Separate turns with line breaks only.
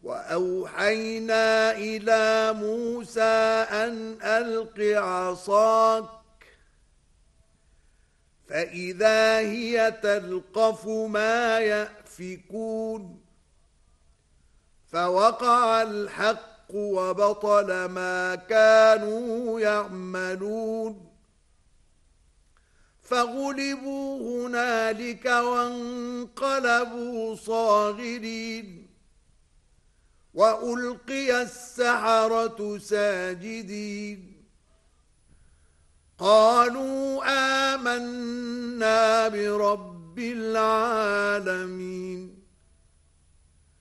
وأوحينا إلى موسى أن ألق عصاك فإذا هي تلقف ما يأفكون فوقع الحق وبطل ما كانوا يعملون فغلبوا هنالك وانقلبوا صاغرين وألقي السحرة ساجدين قالوا آمنا برب العالمين